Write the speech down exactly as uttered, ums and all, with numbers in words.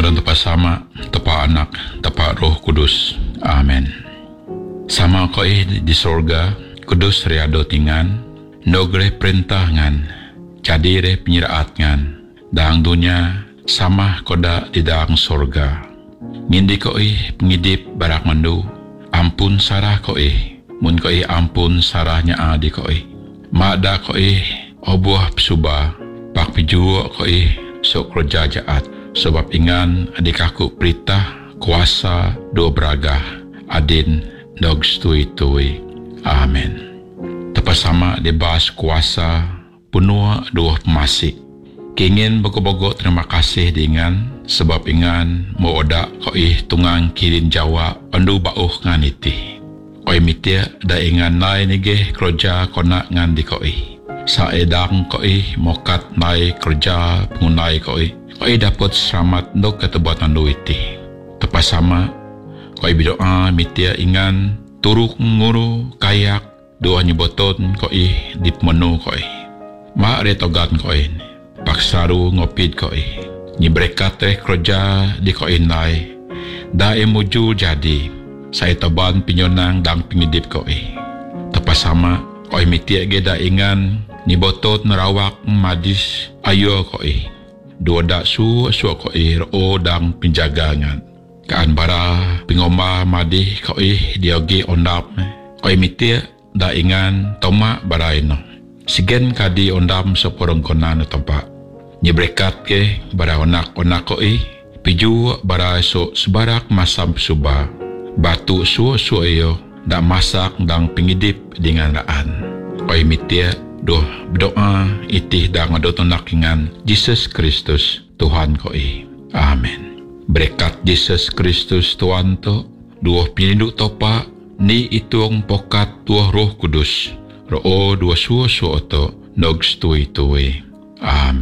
Ngalan Tapa Sama, Tapa Anak, Tapa Roh Kudus. Amen. Sama ko eh di sorga, kudus riado tingan, nogre perintah ngan, cadire penyiraat ngan, daang dunia sama koda di daang sorga. Ngindi ko eh pengidip barak mandu, ampun sarah ko eh, mun ko eh ampun sarahnya adi ko eh. Mada ko eh obuah psuba, pak pijuo ko eh sok roja jaat, sebab ingan adikaku perintah kuasa do braga adin dog stui-tui. Amen. Tepasama dibahas kuasa punua dua pemasik. Kingin bogo-bogo terima kasih dengan sebab ingan mo oda ko ih tungang kirin Jawa andu bauh ngan iti. Oi mitia da ingan nai nige kerja kona ngan di ko ih. Sa edang ko ih mokat nai kerja pengunai ko ih. Ko ih dapat selamat ndok ketebatan do iti. Tepasama ko ih bidoa mitia ingan turuk nguru kayak doa nyoboton ko ih dip menu ko ih. Ma retogan ko ih. Paksaru ngopid ko ih. Nyibrekat teh kerja di ko inay. Dae muju jadi. Saya taban pinyonang dang pingidip ko ih. Tapasama ko ih mitia geda ingan nibotot nerawak madis ayo ko ih. Dua dak su su ko ih ro dang pinjagangan. Kaan bara pingoma madih ko ih diogi ondap. Ko ih mitia da ingan toma baraino. Sigen kadi ondam soporong konan tempat. Nyebrekat ke bara onak-onak ko eh. Piju bara so sebarak masam suba. Batu suo-suo iyo. Da masak dang pengidip dengan raan. Oi mitia doh berdoa itih da ngadotonak dengan Jesus Kristus Tuhan ko eh. Amen. Berkat Jesus Kristus Tuhan to. Duo pininduk topa. Ni itong pokat tuah Roh Kudus. Roo dua suo-suo to nog stui-tui. Amen.